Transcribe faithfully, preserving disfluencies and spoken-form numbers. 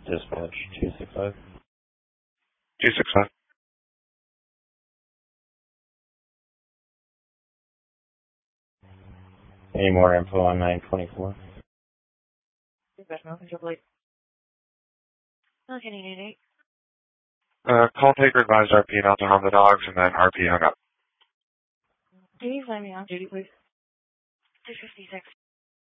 Dispatch two six five. two six five. Any more info on nine twenty-four? Dispatch Mountain Triple Eight. Milliken eight eight eight. Uh, call taker advised R P not to harm the dogs, and then R P hung up. Can you find me on duty, please? two fifty-six.